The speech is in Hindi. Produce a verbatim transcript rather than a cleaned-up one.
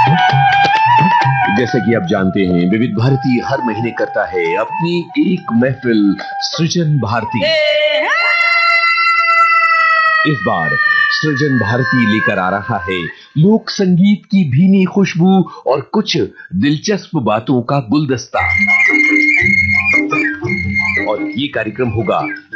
जैसे कि आप जानते हैं, विविध भारती हर महीने करता है अपनी एक महफिल सृजन भारती। इस बार सृजन भारती लेकर आ रहा है लोक संगीत की भीनी खुशबू और कुछ दिलचस्प बातों का गुलदस्ता। और ये कार्यक्रम होगा